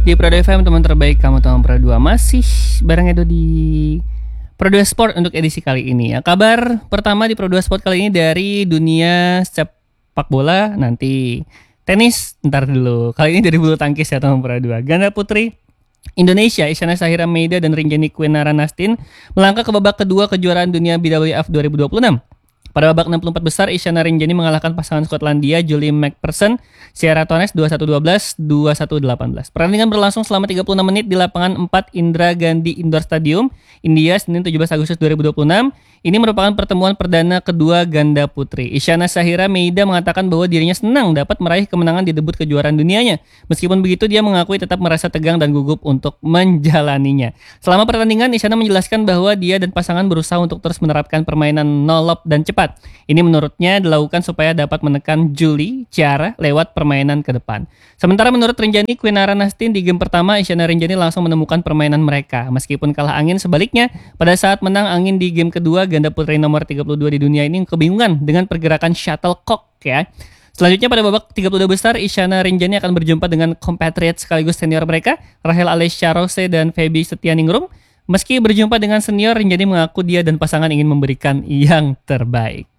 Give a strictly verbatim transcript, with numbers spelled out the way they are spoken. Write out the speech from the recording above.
Di Pro dua F M, teman terbaik kamu teman Pro dua, masih bareng Edo di Pro dua Sport untuk edisi kali ini ya. Kabar pertama di Pro dua Sport kali ini dari dunia sepak bola, nanti tenis ntar dulu. Kali ini dari bulu tangkis ya teman Pro dua. Ganda putri Indonesia, Isyana Sahira Meida dan Rinjani Kwinara Nastin melangkah ke babak kedua kejuaraan dunia B W F dua ribu dua puluh enam. Pada babak enam puluh empat besar, Isyana Rinjani mengalahkan pasangan Skotlandia Julie McPherson, Sierra Tones dua puluh satu dua belas, dua puluh satu delapan belas. Pertandingan berlangsung selama tiga puluh enam menit di lapangan empat Indira Gandhi Indoor Stadium, India, Senin tujuh belas Agustus dua ribu dua puluh enam. Ini merupakan pertemuan perdana kedua ganda putri. Isyana Sahira Meida mengatakan bahwa dirinya senang dapat meraih kemenangan di debut kejuaraan dunianya. Meskipun begitu, dia mengakui tetap merasa tegang dan gugup untuk menjalaninya. Selama pertandingan, Isyana menjelaskan bahwa dia dan pasangan berusaha untuk terus menerapkan permainan no-lob dan cepat. Ini menurutnya dilakukan supaya dapat menekan Julie Ciara lewat permainan ke depan. Sementara menurut Rinjani Kwinara Nastin, di game pertama Isyana Rinjani langsung menemukan permainan mereka. Meskipun kalah angin, sebaliknya pada saat menang angin di game kedua, ganda putri nomor tiga puluh dua di dunia ini kebingungan dengan pergerakan shuttlecock ya. Selanjutnya pada babak tiga puluh dua besar, Isyana Rinjani akan berjumpa dengan compatriot sekaligus senior mereka, Rahel Alessia Rose dan Feby Setianingrum. Meski berjumpa dengan senior, Rinjani mengaku dia dan pasangan ingin memberikan yang terbaik.